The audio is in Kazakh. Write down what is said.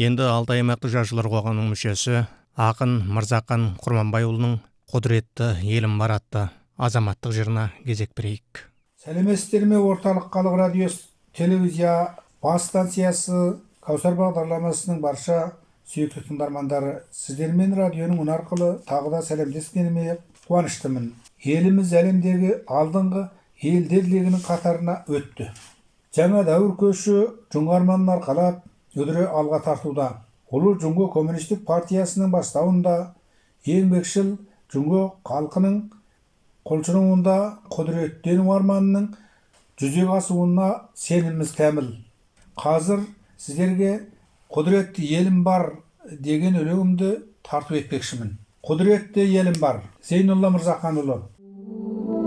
Енді Алтай аймақтық жазушылар қоғамының мүшесі ақын Мырзақан Құрманбайұлының «Құдіретті елім бар» атты азаматтық жырына кезек берейік. Сәлеметсіздер ме? Орталық халық радиосы телевизия бас станциясы Каусар бағдарламасының барша сүйікті тыңдармандары, сіздермен радионың үн арқылы тағы да сәлемдескеніме қуаныштымын. Еліміз әлемдегі алдыңғы елдер легінің қатарына өтті. Жаңа дәуір көші жұңғы арманын арқалап үдіре алға тартуда. Ұлы Жұңго коммунистік партиясының бастауында еңбекшіл жұңго халқының қолшырауында құдіреттену арманының жүзеге асуына сеніміміз кәміл. Қазір сіздерге «Құдіретті елім бар» деген өлеңімді тарту етпекшімін. Құдіретті елім бар. Зейнолла Мырзақанұлы.